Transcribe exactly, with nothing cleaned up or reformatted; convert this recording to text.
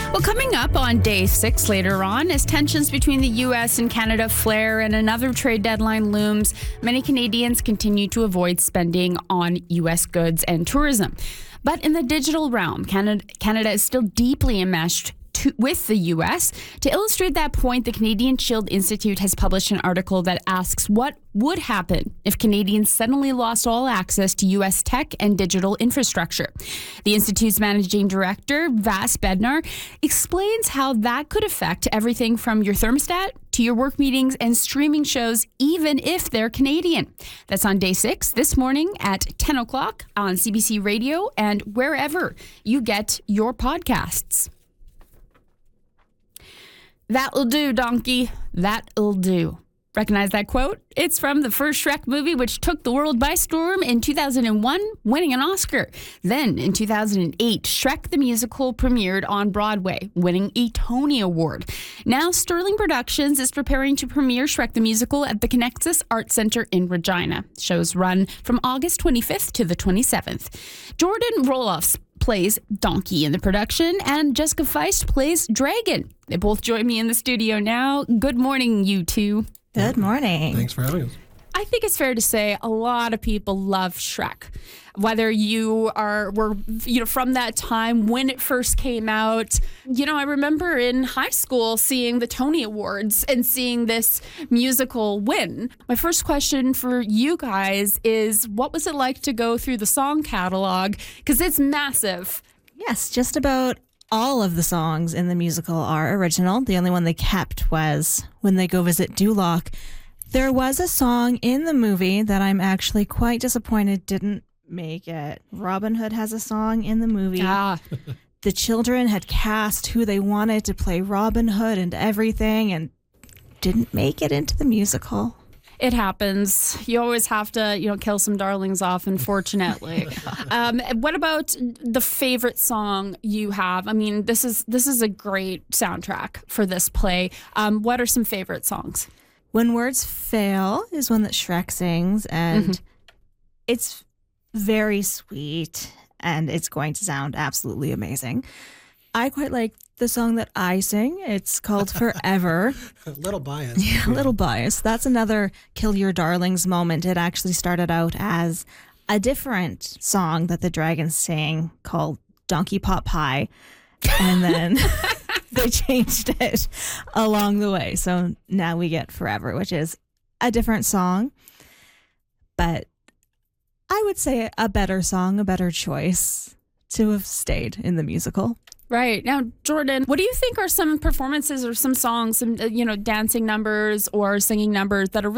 Well, coming up on day six later on, as tensions between the U S and Canada flare and another trade deadline looms, many Canadians continue to avoid spending on U S goods and tourism. But in the digital realm, Canada, Canada is still deeply enmeshed To, with the U S. To illustrate that point, the Canadian Shield Institute has published an article that asks what would happen if Canadians suddenly lost all access to U S tech and digital infrastructure. The Institute's managing director, Vas Bednar, explains how that could affect everything from your thermostat to your work meetings and streaming shows, even if they're Canadian. That's on day six this morning at ten o'clock on C B C Radio and wherever you get your podcasts. That'll do, donkey. That'll do. Recognize that quote? It's from the first Shrek movie, which took the world by storm in two thousand one, winning an Oscar. Then, in two thousand eight, Shrek the Musical premiered on Broadway, winning a Tony Award. Now, Sterling Productions is preparing to premiere Shrek the Musical at the Connexus Art Center in Regina. Shows run from August twenty-fifth to the twenty-seventh. Jordan Roloff plays Donkey in the production, and Jessica Feist plays Dragon. They both join me in the studio now. Good morning, you two. Good morning. Thanks for having us. I think it's fair to say a lot of people love Shrek. Whether you are were you know from that time when it first came out. You know, I remember in high school seeing the Tony Awards and seeing this musical win. My first question for you guys is, what was it like to go through the song catalog? Because it's massive. Yes, just about all of the songs in the musical are original. The only one they kept was When They Go Visit Duloc. There was a song in the movie that I'm actually quite disappointed didn't make it. Robin Hood has a song in the movie. Ah. The children had cast who they wanted to play Robin Hood and everything and didn't make it into the musical. It happens. You always have to, you know, kill some darlings off, unfortunately. um, what about the favorite song you have? I mean, this is this is a great soundtrack for this play. Um, what are some favorite songs? When Words Fail is one that Shrek sings, and mm-hmm. it's very sweet, and it's going to sound absolutely amazing. I quite like the song that I sing. It's called Forever. A little biased. Yeah, a little biased. That's another Kill Your Darlings moment. It actually started out as a different song that the Dragons sing called Donkey Pot Pie, and then they changed it along the way. So now we get Forever, which is a different song, but I would say a better song, a better choice to have stayed in the musical. Right. Now, Jordan, what do you think are some performances or some songs, some, you know, dancing numbers or singing numbers that are really